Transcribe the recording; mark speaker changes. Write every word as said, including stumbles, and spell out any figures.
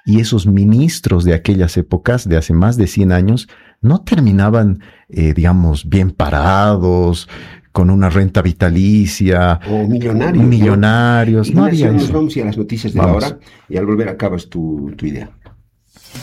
Speaker 1: y esos ministros de aquellas épocas, de hace más de cien años, no terminaban, eh, digamos, bien parados, con una renta vitalicia.
Speaker 2: O millonarios.
Speaker 1: Millonarios,
Speaker 2: ¿no?
Speaker 1: no había
Speaker 2: Ignacio,
Speaker 1: eso.
Speaker 2: nos vamos a ir a las noticias de
Speaker 1: Vamos.
Speaker 2: la hora y al volver acabas tu, tu idea.